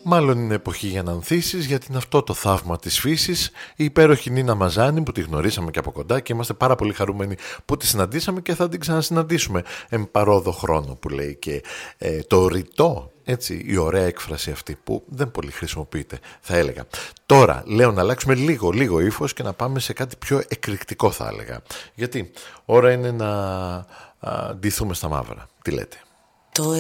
Μάλλον είναι εποχή για να ανθίσεις, γιατί είναι αυτό το θαύμα της φύσης, η υπέροχη Νίνα Μαζάνη που τη γνωρίσαμε και από κοντά και είμαστε πάρα πολύ χαρούμενοι που τη συναντήσαμε και θα την ξανασυναντήσουμε παρόδο χρόνο, που λέει και το ρητό, έτσι, η ωραία έκφραση αυτή που δεν πολύ χρησιμοποιείται, θα έλεγα. Τώρα λέω να αλλάξουμε λίγο ύφος και να πάμε σε κάτι πιο εκρηκτικό, θα έλεγα, γιατί ώρα είναι να ντυθούμε στα μαύρα. Τι λέτε?